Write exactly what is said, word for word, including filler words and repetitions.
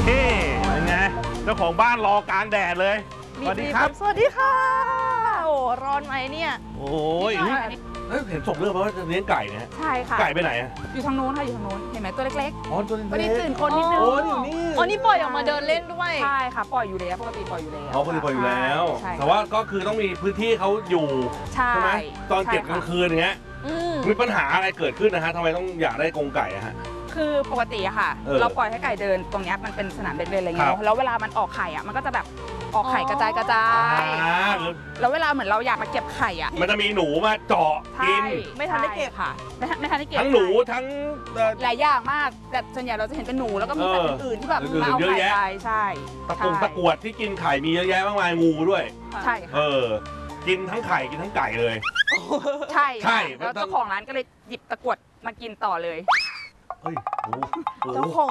นี่เป็นไงเจ้าของบ้านรอกลางแดดเลยสวัสดีครับสวัสดีค่ะโอ้ร้อนไหมเนี่ยโอ้ยเฮ้ยเห็นส่งเรื่องมาว่าจะเลี้ยงไก่เนี่ยใช่ค่ะไก่ไปไหนอะอยู่ทางโน้นค่ะอยู่ทางโน้นเห็นไหมตัวเล็กอ๋อตัวๆวันนี้เล็กตื่นคนนิดนึงโอ้ยอยู่นี่อ๋อนี่ปล่อยออกมาเดินเล่นด้วยใช่ค่ะปล่อยอยู่แล้วปกติปล่อยอยู่แล้วอ๋อปกติปล่อยอยู่แล้วใช่แต่ว่าก็คือต้องมีพื้นที่เขาอยู่ใช่ใช่ไหมตอนเก็บกลางคืนอย่างเงี้ยอืมมีปัญหาอะไรเกิดขึ้นนะฮะทำไมต้องอยากได้กรงไก่อะฮะคือปกติอะค่ะเออเราปล่อยให้ไก่เดินตรงเนี้ยมันเป็นสนามเด็กเล่นอะไรคเงี้รัยบแล้วเวลามันออกไข่อะมันก็จะแบบออกไข่กระจายกระจายอ่าหรือแล้วเวลาเหมือนเราอยากมาเก็บไข่อะมันจะมีหนูมาเจาะกินไม่ทันได้เก็บใช่ค่ะไม่ทันไม่ทันได้เก็บทั้งหนูทั้งเอ่อหลายอย่างมากแต่ส่วนใหญ่เราจะเห็นเป็นหนูแล้วก็มีสัตว์อื่นๆที่แบบอื่นๆมาเอาเยอะไข่แยะไปใช่ตะกงตะกรวดที่กินไข่มีเยอะแยะมากมายงูด้วยใช่เอค่ะอ กินทั้งไข่กินทั้งไก่เลยใช่ใช่ค่ะแล้วเจ้าของร้านก็เลยหยิบตะกรวดมากินต่อเลยเฮ้ยโอ้โหเจ้าของ